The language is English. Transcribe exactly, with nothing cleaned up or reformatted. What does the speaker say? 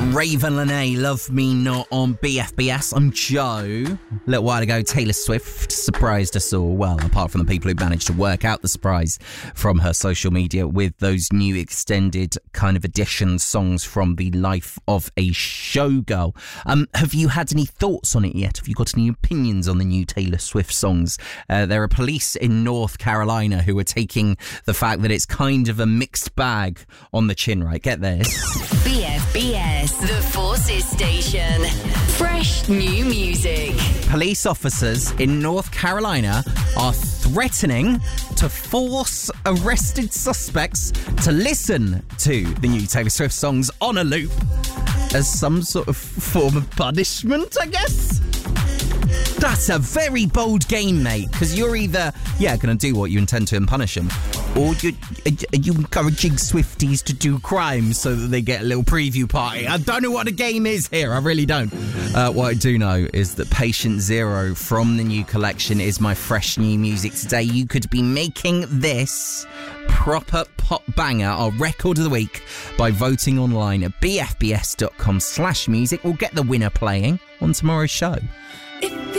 Raven Lene, Love Me Not on B F B S. I'm Joe. A little while ago, Taylor Swift surprised us all. Well, apart from the people who managed to work out the surprise from her social media with those new extended kind of edition songs from the life of a showgirl. Um, have you had any thoughts on it yet? Have you got any opinions on the new Taylor Swift songs? Uh, there are police in North Carolina who are taking the fact that it's kind of a mixed bag on the chin, right? Get this. B F B S, the Forces Station. Fresh new music. Police officers in North Carolina are threatening to force arrested suspects to listen to the new Taylor Swift songs on a loop as some sort of form of punishment, I guess. That's a very bold game, mate, because you're either, yeah, going to do what you intend to and punish them, or you're, are you encouraging Swifties to do crimes so that they get a little preview party. I don't know what the game is here, I really don't. Uh, what I do know is that Patient Zero from the new collection is my fresh new music today. You could be making this proper pop banger our record of the week by voting online at bfbs.com slash music. We'll get the winner playing on tomorrow's show.